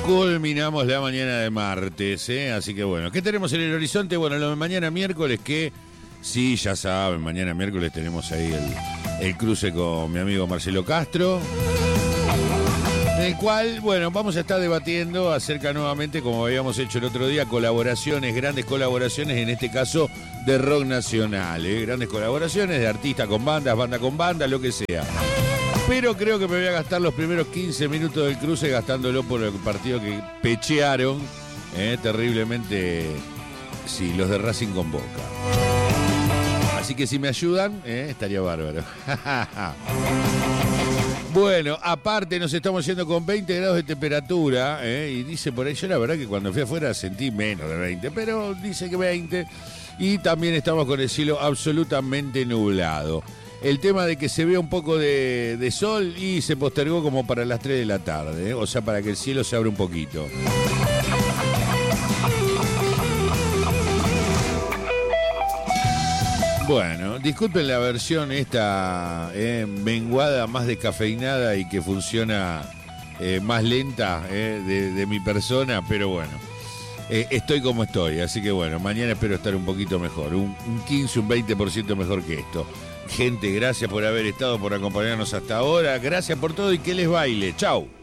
Culminamos la mañana de martes, así que bueno, ¿qué tenemos en el horizonte? Bueno, lo de mañana miércoles que, sí, ya saben, mañana miércoles tenemos ahí el cruce con mi amigo Marcelo Castro, en el cual, bueno, vamos a estar debatiendo acerca nuevamente, como habíamos hecho el otro día, colaboraciones, grandes colaboraciones, en este caso de rock nacional, grandes colaboraciones de artistas con bandas, banda con banda, lo que sea. Pero creo que me voy a gastar los primeros 15 minutos del cruce gastándolo por el partido que pechearon terriblemente, sí, los de Racing con Boca. Así que si me ayudan, estaría bárbaro. Bueno, aparte nos estamos yendo con 20 grados de temperatura, y dice por ahí, yo la verdad que cuando fui afuera sentí menos de 20, pero dice que 20, y también estamos con el cielo absolutamente nublado. El tema de que se vea un poco de sol y se postergó como para las 3 de la tarde, o sea, para que el cielo se abra un poquito. Bueno, disculpen la versión esta menguada, más descafeinada y que funciona más lenta de mi persona, pero bueno, estoy como estoy, así que bueno, mañana espero estar un poquito mejor, un 15, un 20% mejor que esto. Gente, gracias por haber estado, por acompañarnos hasta ahora, gracias por todo y que les baile. Chau.